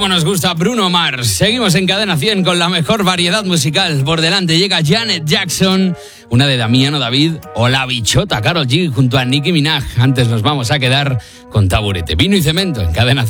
Cómo nos gusta Bruno Mars. Seguimos en Cadena 100 con la mejor variedad musical. Por delante llega Janet Jackson, una de Damiano David o La Bichota, Karol G junto a Nicki Minaj. Antes nos vamos a quedar con Taburete, Vino y Cemento en Cadena 100.